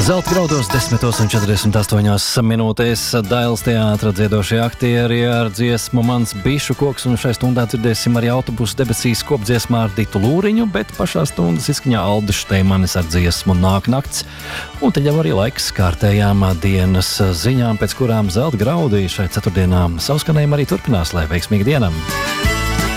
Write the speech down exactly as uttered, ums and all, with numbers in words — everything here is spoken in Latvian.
Zelta graudos desmitos un četrdesmit astoņās minūtēs Dailes teātra dziedošie aktieri ar dziesmu Mans bišu koks, un šai stundā dzirdēsim arī autobusu debesīs kopdziesmā ar Ditu Lūriņu, bet pašā stundas izskaņā Aldis Šteimanis ar dziesmu Nāk nakts. Un te jau arī laiks kārtējām dienas ziņām, pēc kurām Zelta graudi šai ceturtdienām savskanējumi arī turpinās, lai veiksmīgi dienam!